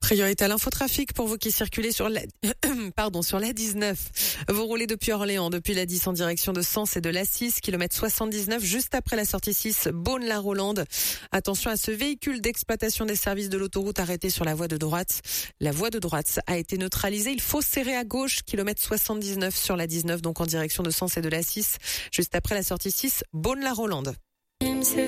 Priorité à l'infotrafic pour vous qui circulez sur la, sur la 19. Vous roulez depuis Orléans, depuis la 10 en direction de Sens et de la 6, kilomètre 79, juste après la sortie 6, Beaune-la-Rolande. Attention à ce véhicule d'exploitation des services de l'autoroute arrêté sur la voie de droite. La voie de droite a été neutralisée. Il faut serrer à gauche, kilomètre 79 sur la 19, donc en direction de Sens et de la 6, juste après la sortie 6, Beaune-la-Rolande.